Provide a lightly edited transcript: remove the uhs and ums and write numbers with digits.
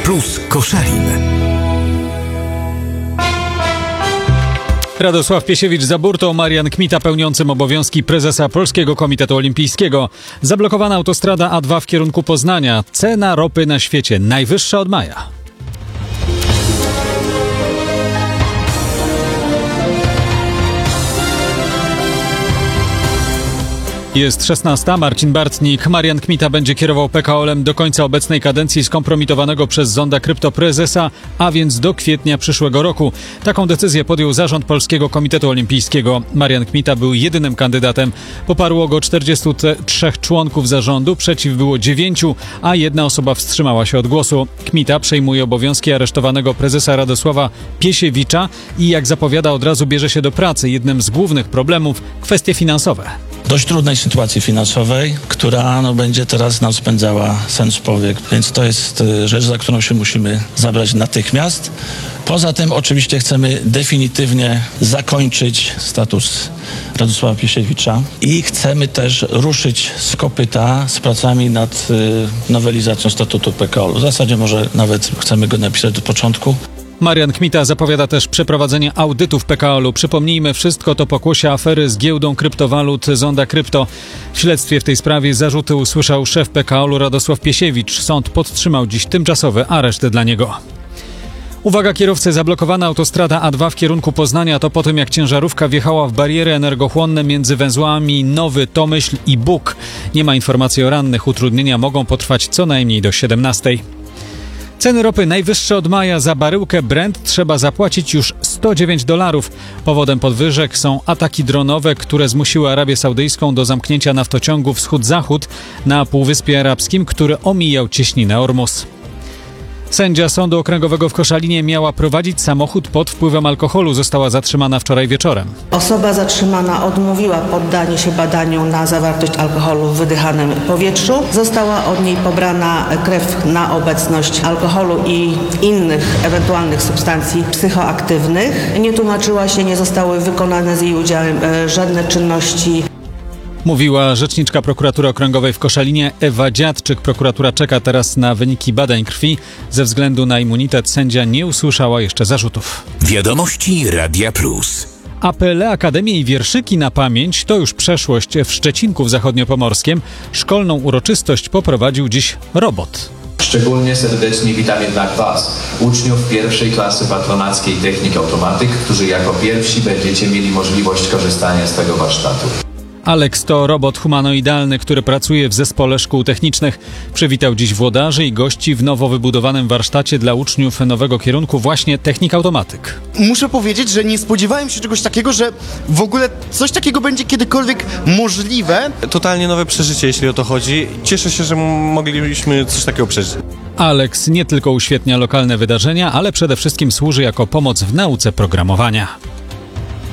Plus Koszalin. Radosław Piesiewicz za burtą, Marian Kmita pełniącym obowiązki prezesa Polskiego Komitetu Olimpijskiego. Zablokowana autostrada A2 w kierunku Poznania. Cena ropy na świecie najwyższa od maja. Jest 16. Marcin Bartnik. Marian Kmita będzie kierował PKO-em do końca obecnej kadencji skompromitowanego przez zonda kryptoprezesa, a więc do kwietnia przyszłego roku. Taką decyzję podjął zarząd Polskiego Komitetu Olimpijskiego. Marian Kmita był jedynym kandydatem. Poparło go 43 członków zarządu, przeciw było 9, a jedna osoba wstrzymała się od głosu. Kmita przejmuje obowiązki aresztowanego prezesa Radosława Piesiewicza i jak zapowiada od razu bierze się do pracy. Jednym z głównych problemów kwestie finansowe. Dość trudnej sytuacji finansowej, która będzie teraz nam spędzała sen z powiek, więc to jest rzecz, za którą się musimy zabrać natychmiast. Poza tym oczywiście chcemy definitywnie zakończyć status Radosława Piesiewicza i chcemy też ruszyć z kopyta z pracami nad nowelizacją statutu PKO. W zasadzie może nawet chcemy go napisać do początku. Marian Kmita zapowiada też przeprowadzenie audytów PKO-u. Przypomnijmy, wszystko to pokłosie afery z giełdą kryptowalut Zonda Krypto. W śledztwie w tej sprawie zarzuty usłyszał szef PKO-u Radosław Piesiewicz. Sąd podtrzymał dziś tymczasowy areszt dla niego. Uwaga kierowcy, zablokowana autostrada A2 w kierunku Poznania to po tym, jak ciężarówka wjechała w bariery energochłonne między węzłami Nowy Tomyśl i Bóg. Nie ma informacji o rannych. Utrudnienia mogą potrwać co najmniej do 17. Ceny ropy najwyższe od maja. Za baryłkę Brent trzeba zapłacić już $109. Powodem podwyżek są ataki dronowe, które zmusiły Arabię Saudyjską do zamknięcia naftociągu Wschód-Zachód na Półwyspie Arabskim, który omijał cieśninę Ormus. Sędzia Sądu Okręgowego w Koszalinie miała prowadzić samochód pod wpływem alkoholu. Została zatrzymana wczoraj wieczorem. Osoba zatrzymana odmówiła poddanie się badaniu na zawartość alkoholu w wydychanym powietrzu. Została od niej pobrana krew na obecność alkoholu i innych ewentualnych substancji psychoaktywnych. Nie tłumaczyła się, nie zostały wykonane z jej udziałem żadne czynności. Mówiła rzeczniczka Prokuratury Okręgowej w Koszalinie Ewa Dziadczyk. Prokuratura czeka teraz na wyniki badań krwi. Ze względu na immunitet sędzia nie usłyszała jeszcze zarzutów. Wiadomości Radia Plus. Apele, akademie i wierszyki na pamięć to już przeszłość. W Szczecinku w Zachodniopomorskiem szkolną uroczystość poprowadził dziś robot. Szczególnie serdecznie witamy jednak Was, uczniów pierwszej klasy patronackiej Technik Automatyk, którzy jako pierwsi będziecie mieli możliwość korzystania z tego warsztatu. Alex to robot humanoidalny, który pracuje w zespole szkół technicznych. Przywitał dziś włodarzy i gości w nowo wybudowanym warsztacie dla uczniów nowego kierunku właśnie Technik Automatyk. Muszę powiedzieć, że nie spodziewałem się czegoś takiego, że w ogóle coś takiego będzie kiedykolwiek możliwe. Totalnie nowe przeżycie, jeśli o to chodzi. Cieszę się, że mogliśmy coś takiego przeżyć. Alex nie tylko uświetnia lokalne wydarzenia, ale przede wszystkim służy jako pomoc w nauce programowania.